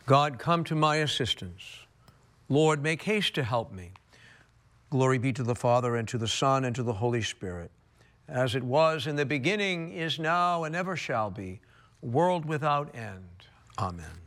God, come to my assistance. Lord, make haste to help me. Glory be to the Father, and to the Son, and to the Holy Spirit, as it was in the beginning, is now, and ever shall be, world without end. Amen.